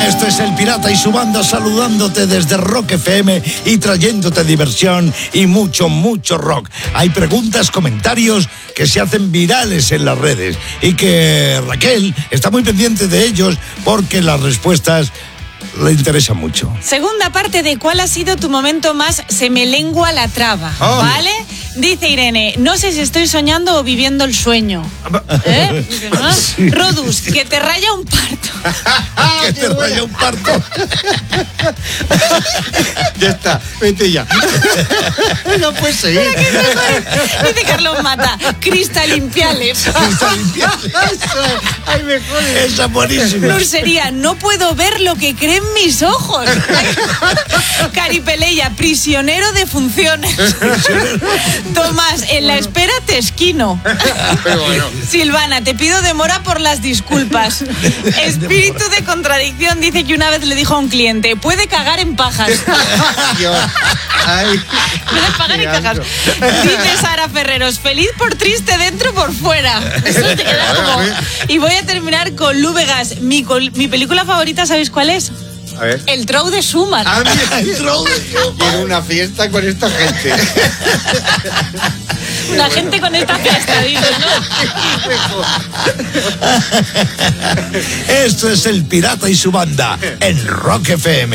Esto es El Pirata y su banda saludándote desde Rock FM y trayéndote diversión y mucho, mucho rock. Hay preguntas, comentarios que se hacen virales en las redes y que Raquel está muy pendiente de ellos porque las respuestas le interesan mucho. Segunda parte de ¿cuál ha sido tu momento más se me lengua la traba? ¿Vale? Dice Irene, no sé si estoy soñando o viviendo el sueño. Sí. Rodus, que te raya un parto. Que te raya un parto. Ya está, vete ya. No puedes seguir. Dice Carlos Mata, cristalimpiales. Ay, mejor. Esa es buenísima. Nursería, no puedo ver lo que creen mis ojos. Caripeleya, prisionero de funciones. Tomás, en la espera te esquino. Pero bueno. Silvana, te pido demora por las disculpas. Espíritu de contradicción dice que una vez le dijo a un cliente, puede cagar en pajas. Dios. Ay. Puedes pagar en cajas. Dice Sara Ferreros, feliz por triste dentro por fuera. Eso te queda como... Y voy a terminar con Lu Vegas. Mi película favorita, ¿sabéis cuál es? A ver. El Trou de Schumann. Ah, quiero una fiesta con esta gente. La gente con esta fiesta, dices, ¿no? Esto es El Pirata y su banda en Rock FM.